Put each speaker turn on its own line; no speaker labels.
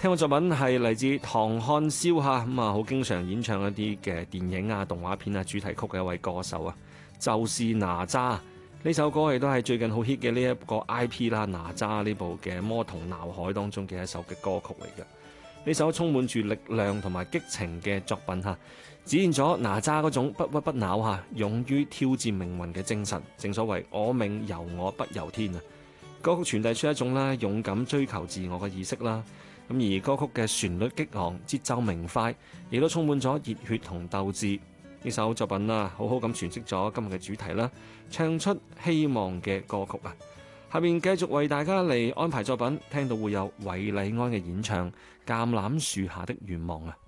聽過作品係嚟自唐漢霄嚇，咁啊好經常演唱一啲嘅電影啊、動畫片啊主題曲嘅一位歌手啊，就是哪吒。呢首歌亦都係最近好 hit 嘅呢一個 IP 啦，哪吒呢部嘅魔童鬧海當中嘅一首嘅歌曲嚟嘅。呢首充滿住力量同埋激情嘅作品嚇，展現咗哪吒嗰種不屈不撓嚇、勇於挑戰命運嘅精神。正所謂我命由我不由天啊！歌曲傳遞出一種咧勇敢追求自我嘅意識啦。咁而歌曲嘅旋律激昂、節奏明快，亦都充滿咗熱血同鬥志。呢首作品啦，好好咁詮釋咗今日嘅主題啦，唱出希望嘅歌曲啊！下面繼續為大家嚟安排作品，聽到會有韋禮安嘅演唱《橄欖樹下的願望》啊！